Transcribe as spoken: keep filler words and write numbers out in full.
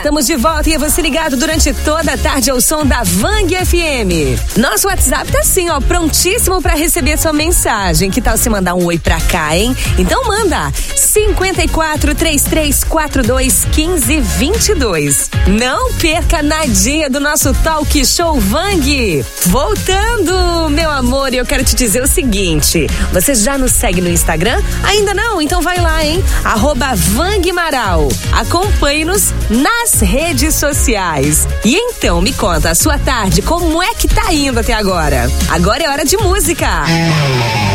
Estamos de volta e é você ligado durante toda a tarde ao som da Vang F M. Nosso WhatsApp tá assim, ó, prontíssimo pra receber sua mensagem. Que tal se mandar um oi pra cá, hein? Então manda cinco quatro, três três quatro dois, um cinco dois dois. Não perca nadinha do nosso Talk Show Vang. Voltando, meu amor, e eu quero te dizer o seguinte, você já nos segue no Instagram? Ainda não? Então vai lá, hein? Arroba Vang Maral. Acompanhe-nos nas redes sociais. E então, me conta, a sua tarde, como é que tá indo até agora? Agora é hora de música.